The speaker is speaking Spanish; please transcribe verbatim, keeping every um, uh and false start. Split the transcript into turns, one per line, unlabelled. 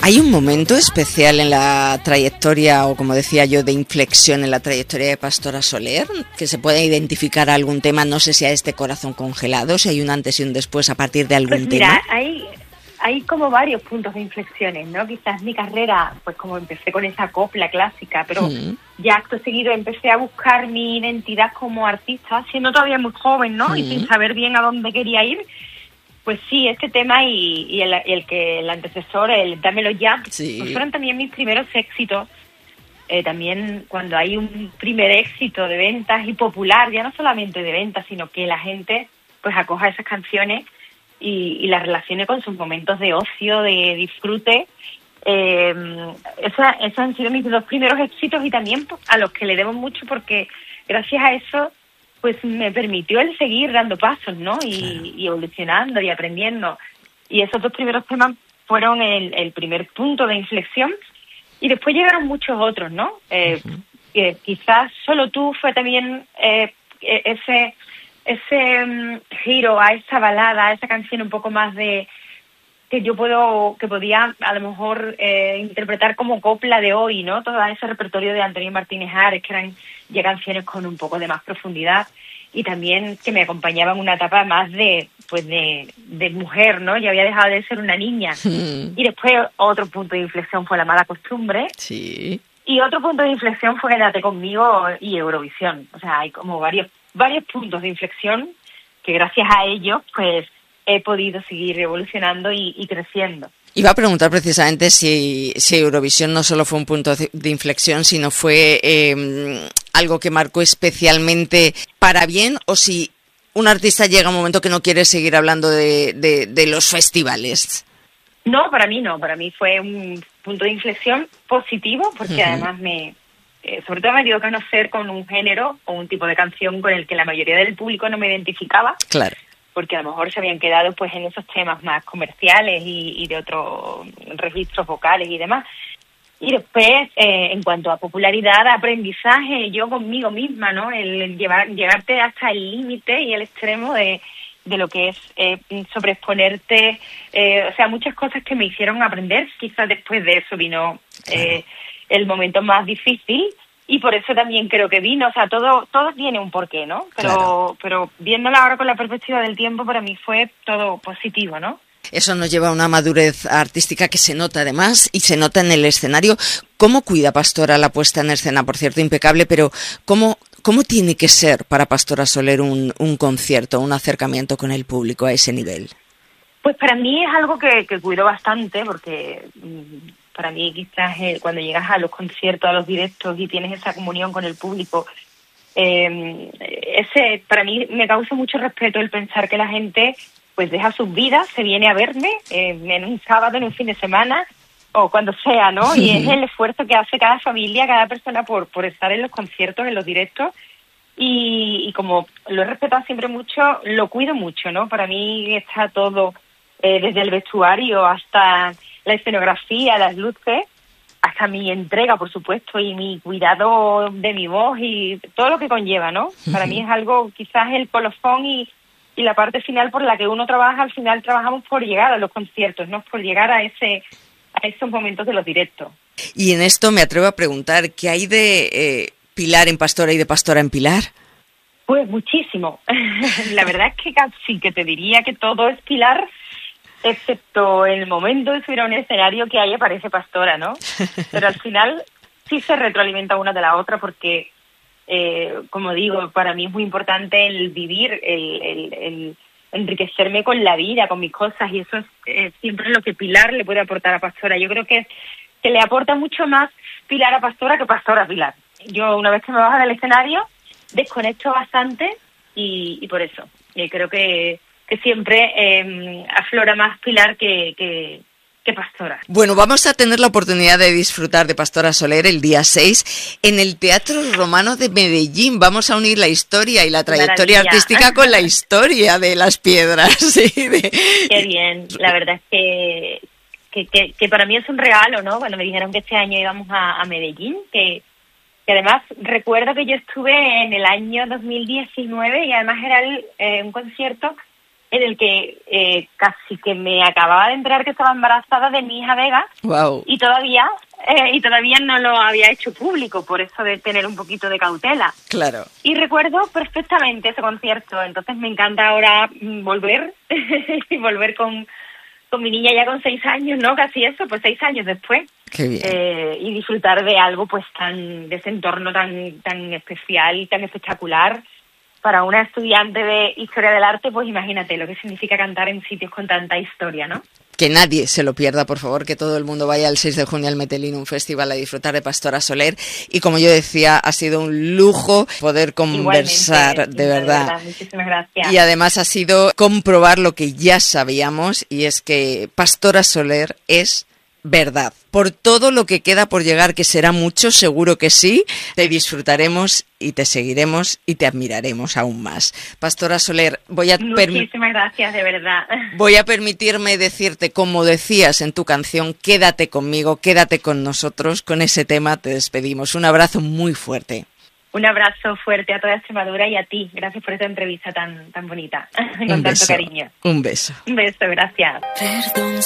¿Hay un momento especial en la trayectoria, o como decía yo, de inflexión en la trayectoria de Pastora Soler, que se pueda identificar algún tema? No sé si a este corazón congelado, si hay un antes y un después a partir de algún
pues mira,
tema.
Hay, hay como varios puntos de inflexiones, ¿no? Quizás mi carrera, pues como empecé con esa copla clásica, pero mm. ya acto seguido empecé a buscar mi identidad como artista, siendo todavía muy joven, ¿no? Mm. Y sin saber bien a dónde quería ir. Pues sí, este tema y, y el, el que el antecesor, el Dámelo Ya, sí. pues fueron también mis primeros éxitos. Eh, también cuando hay un primer éxito de ventas y popular, ya no solamente de ventas, sino que la gente pues acoja esas canciones y, y las relacione con sus momentos de ocio, de disfrute. Eh, esa, esos han sido mis dos primeros éxitos y también pues, a los que le debo mucho, porque gracias a eso pues me permitió el seguir dando pasos, ¿no? Y, claro. y evolucionando y aprendiendo. Y esos dos primeros temas fueron el, el primer punto de inflexión. Y después llegaron muchos otros, ¿no? Eh, uh-huh. eh, quizás Solo Tú fue también eh, ese ese um, giro a esa balada, a esa canción un poco más de... que yo puedo, que podía a lo mejor eh, interpretar como copla de hoy, ¿no? Todo ese repertorio de Antonio Martínez Ares, que eran ya canciones con un poco de más profundidad, y también que me acompañaban una etapa más de, pues de, de mujer, ¿no? Ya había dejado de ser una niña. Mm. Y después otro punto de inflexión fue La Mala Costumbre.
Sí.
Y otro punto de inflexión fue Quédate Conmigo y Eurovisión. O sea, hay como varios, varios puntos de inflexión que gracias a ellos, pues, he podido seguir evolucionando y, y creciendo.
Iba a preguntar precisamente si, si Eurovisión no solo fue un punto de inflexión, sino fue eh, algo que marcó especialmente para bien, o si un artista llega a un momento que no quiere seguir hablando de, de, de los festivales.
No, para mí no. Para mí fue un punto de inflexión positivo, porque uh-huh. además me... Eh, sobre todo me dio a conocer con un género o un tipo de canción con el que la mayoría del público no me identificaba.
Claro.
Porque a lo mejor se habían quedado pues en esos temas más comerciales y, y de otros registros vocales y demás. Y después, eh, en cuanto a popularidad, aprendizaje, yo conmigo misma, ¿no? El llevar llevarte hasta el límite y el extremo de, de lo que es eh, sobreexponerte, eh, o sea, muchas cosas que me hicieron aprender. Quizás después de eso vino eh, el momento más difícil. Y por eso también creo que vino, o sea, todo todo tiene un porqué, ¿no? Pero claro. pero viéndola ahora con la perspectiva del tiempo, para mí fue todo positivo, ¿no?
Eso nos lleva a una madurez artística que se nota además y se nota en el escenario. ¿Cómo cuida Pastora la puesta en escena? Por cierto, impecable, pero ¿cómo, cómo tiene que ser para Pastora Soler un, un concierto, un acercamiento con el público a ese nivel?
Pues para mí es algo que, que cuido bastante, porque... Mmm, para mí quizás eh, cuando llegas a los conciertos, a los directos y tienes esa comunión con el público, eh, ese para mí me causa mucho respeto el pensar que la gente pues deja sus vidas, se viene a verme eh, en un sábado, en un fin de semana o cuando sea, ¿no? Y es el esfuerzo que hace cada familia, cada persona por, por estar en los conciertos, en los directos. Y, y como lo he respetado siempre mucho, lo cuido mucho, ¿no? Para mí está todo, eh, desde el vestuario hasta... la escenografía, las luces, hasta mi entrega, por supuesto, y mi cuidado de mi voz y todo lo que conlleva, ¿no? Uh-huh. Para mí es algo, quizás el colofón y, y la parte final por la que uno trabaja, al final trabajamos por llegar a los conciertos, no por llegar a ese a esos momentos de los directos.
Y en esto me atrevo a preguntar, ¿qué hay de eh, Pilar en Pastora y de Pastora en Pilar?
Pues muchísimo. La verdad es que casi que te diría que todo es Pilar, excepto el momento de subir a un escenario que ahí aparece Pastora, ¿no? Pero al final sí se retroalimenta una de la otra porque, eh, como digo, para mí es muy importante el vivir, el, el, el enriquecerme con la vida, con mis cosas, y eso es eh, siempre lo que Pilar le puede aportar a Pastora. Yo creo que, que le aporta mucho más Pilar a Pastora que Pastora a Pilar. Yo, una vez que me bajo del escenario, desconecto bastante y, y por eso. Y creo que que siempre eh, aflora más Pilar que, que, que Pastora.
Bueno, vamos a tener la oportunidad de disfrutar de Pastora Soler el día seis en el Teatro Romano de Medellín. Vamos a unir la historia y la trayectoria Maravilla. artística con la historia de Las Piedras. Sí, de...
Qué bien, la verdad es que, que, que, que para mí es un regalo, ¿no? Cuando me dijeron que este año íbamos a, a Medellín, que, que además recuerdo que yo estuve en el año dos mil diecinueve y además era el, eh, un concierto en el que eh, casi que me acababa de enterar que estaba embarazada de mi hija Vega.
Wow.
Y todavía eh, y todavía no lo había hecho público, por eso de tener un poquito de cautela.
Claro.
Y recuerdo perfectamente ese concierto, entonces me encanta ahora volver y volver con, con mi niña ya con seis años, ¿no? Casi eso, pues seis años después.
Qué bien.
Eh, y disfrutar de algo pues tan, de ese entorno tan, tan especial y tan espectacular. Para una estudiante de Historia del Arte, pues imagínate lo que significa cantar en sitios con tanta historia, ¿no?
Que nadie se lo pierda, por favor, que todo el mundo vaya el seis de junio al Metelín, un festival a disfrutar de Pastora Soler. Y como yo decía, ha sido un lujo poder conversar,
Igualmente,
de verdad.
De verdad. Muchísimas gracias.
Y además ha sido comprobar lo que ya sabíamos, y es que Pastora Soler es verdad. Por todo lo que queda por llegar, que será mucho, seguro que sí, te disfrutaremos y te seguiremos y te admiraremos aún más. Pastora Soler, voy a
muchísimas gracias, de verdad.
Voy a permitirme decirte, como decías en tu canción, quédate conmigo, quédate con nosotros. Con ese tema te despedimos. Un abrazo muy fuerte.
Un abrazo fuerte a toda Extremadura y a ti. Gracias por esta entrevista tan tan bonita, con
Un
tanto
beso,
cariño.
Un beso.
Un beso, gracias.
Perdón.